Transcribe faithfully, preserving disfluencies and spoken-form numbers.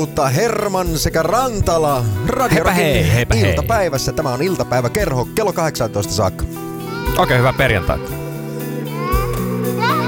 Mutta Herman sekä Rantala Radio Heipä hei, heipä hei. iltapäivässä. Tämä on iltapäiväkerho kello kahdeksantoista saakka. Okei, hyvää perjantaita.